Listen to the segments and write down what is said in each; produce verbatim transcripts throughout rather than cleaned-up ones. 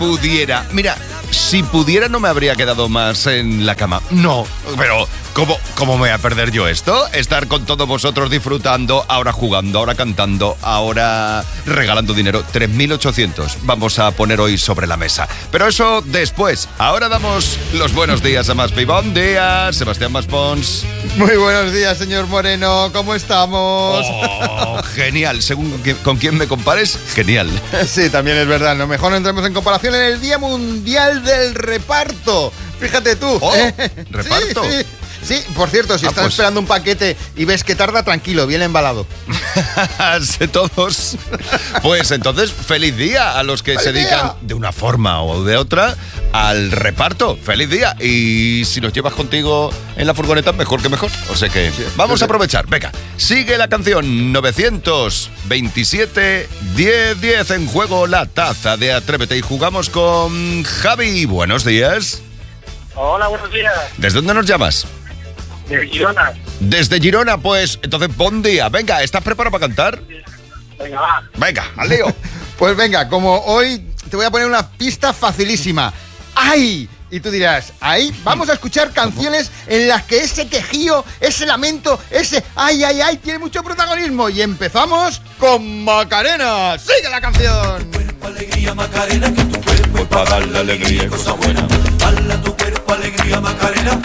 pudiera... Mira, si pudiera no me habría quedado más en la cama. No, pero ¿cómo, cómo me voy a perder yo esto? Estar con todos vosotros disfrutando, ahora jugando, ahora cantando, ahora regalando dinero. tres mil ochocientos vamos a poner hoy sobre la mesa. Pero eso después. Ahora damos los buenos días a Maspi. Buen día, Sebastián Maspons. Muy buenos días, señor Moreno. ¿Cómo estamos? Oh, genial. Según con quién, con quién me compares, genial. Sí, también es verdad. Lo mejor no entremos en comparación en el Día Mundial del Reparto. Fíjate tú. Oh, ¿eh? ¿reparto? Sí, sí. Sí, por cierto, si ah, estás pues... esperando un paquete y ves que tarda, tranquilo, bien embalado. De todos. Pues entonces, feliz día a los que se dedican día. de una forma o de otra al reparto. Feliz día. Y si los llevas contigo en la furgoneta, mejor que mejor. O sea que sí, vamos sí, a aprovechar. Venga, sigue la canción novecientos veintisiete diez diez en juego la taza de Atrévete y jugamos con Javi. Buenos días. Hola, buenos días. ¿Desde dónde nos llamas? De Girona. Desde Girona, pues, entonces, buen día. Venga, ¿estás preparado para cantar? Venga, va. Venga, al lío. Pues venga, como hoy te voy a poner una pista facilísima. ¡Ay! Y tú dirás, ahí vamos a escuchar canciones en las que ese quejío, ese lamento, ese ay, ay, ay, tiene mucho protagonismo. Y empezamos con Macarena. ¡Sigue la canción! Tu cuerpo, alegría, Macarena, que tu cuerpo es para darle alegría y cosa buena. Dale a tu cuerpo, alegría, Macarena.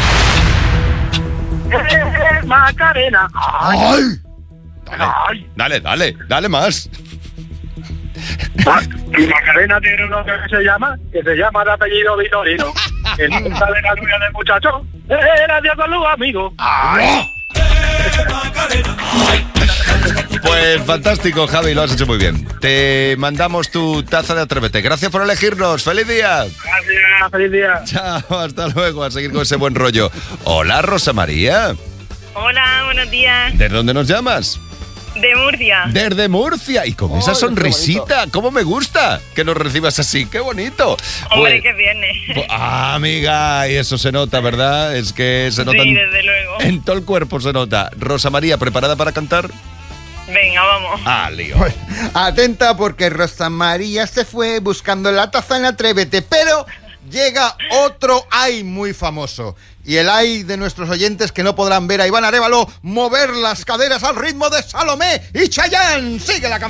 ¡Eh, Macarena! ¡Ay! ¡Ay! Dale, Ay. dale, dale, dale más. Macarena tiene uno que se llama, que se llama de apellido Vitorino. Que nunca de la lluvia del muchacho. Era Dios con los amigos. ¡Ay! Pues fantástico, Javi, lo has hecho muy bien. Te mandamos tu taza de Atrévete. Gracias por elegirnos. ¡Feliz día! Gracias, feliz día. Chao, hasta luego, a seguir con ese buen rollo. Hola, Rosa María. Hola, buenos días. ¿Desde dónde nos llamas? De Murcia. Desde Murcia. Y con oh, esa sonrisita, ¿cómo me gusta que nos recibas así? ¡Qué bonito! Hombre, pues, que viene. Pues, ah, amiga, y eso se nota, ¿verdad? Es que se nota. Sí, en, desde luego. En todo el cuerpo se nota. Rosa María, ¿preparada para cantar? Venga, vamos. Ah, lío. Pues, atenta, porque Rosa María se fue buscando la taza en Atrévete, pero llega otro ay muy famoso. Y el ay de nuestros oyentes que no podrán ver a Iván Arévalo mover las caderas al ritmo de Salomé y Chayanne. Sigue la canción.